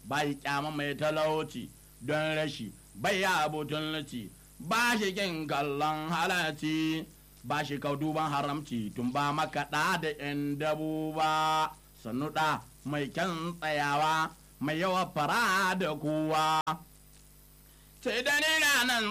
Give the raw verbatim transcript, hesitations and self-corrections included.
bai kyama mai talauci don rashi bai ya butulci ba shi kin kallon halarci ba shi kau duban haramci tun ba makaɗa da yan dabu ba sannu ɗa mai kyan tsayawa mai yawa fara da kowa sai da ni nan